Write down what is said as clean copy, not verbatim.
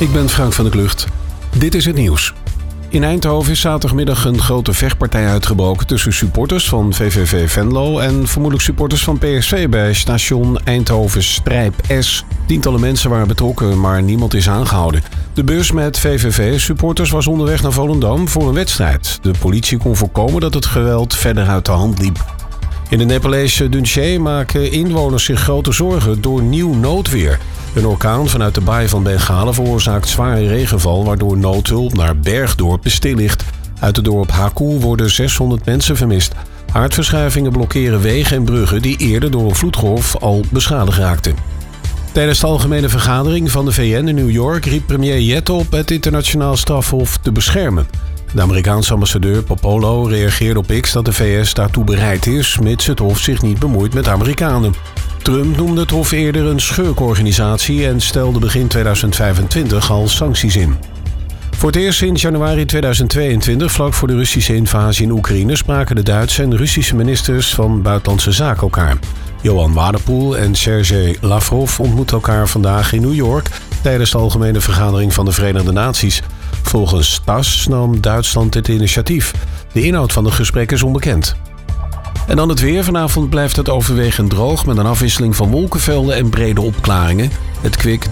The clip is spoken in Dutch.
ik ben Frank van der Klucht. Dit is het nieuws. In Eindhoven is zaterdagmiddag een grote vechtpartij uitgebroken tussen supporters van VVV Venlo en vermoedelijk supporters van PSV bij station Eindhoven-Strijp S. Tientallen mensen waren betrokken, maar niemand is aangehouden. De bus met VVV-supporters was onderweg naar Volendam voor een wedstrijd. De politie kon voorkomen dat het geweld verder uit de hand liep. In de Nepalese Dungche maken inwoners zich grote zorgen door nieuw noodweer. Een orkaan vanuit de baai van Bengalen veroorzaakt zware regenval, waardoor noodhulp naar Bergdorp stil ligt. Uit het dorp Haku worden 600 mensen vermist. Aardverschuivingen blokkeren wegen en bruggen die eerder door een vloedgolf al beschadigd raakten. Tijdens de algemene vergadering van de VN in New York riep premier Jet op het internationaal strafhof te beschermen. De Amerikaanse ambassadeur Popolo reageerde op X dat de VS daartoe bereid is, mits het hof zich niet bemoeit met Amerikanen. Trump noemde het hof eerder een schurkorganisatie en stelde begin 2025 al sancties in. Voor het eerst sinds januari 2022, vlak voor de Russische invasie in Oekraïne, spraken de Duitse en Russische ministers van Buitenlandse Zaken elkaar. Johan Wadepoel en Sergej Lavrov ontmoeten elkaar vandaag in New York tijdens de algemene vergadering van de Verenigde Naties. Volgens TASS nam Duitsland dit initiatief. De inhoud van het gesprek is onbekend. En dan het weer. Vanavond blijft het overwegend droog met een afwisseling van wolkenvelden en brede opklaringen. Het kwik